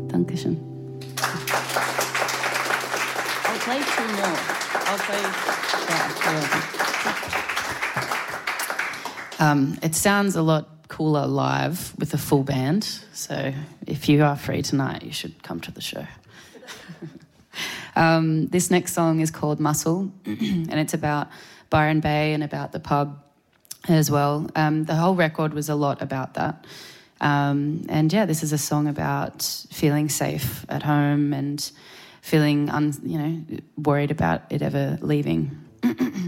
Dankeschön. I'll play two more. It sounds a lot cooler live with a full band, so if you are free tonight, you should come to the show. This next song is called Muscle, and it's about Byron Bay and about the pub as well. The whole record was a lot about that. And yeah, this is a song about feeling safe at home and feeling, worried about it ever leaving.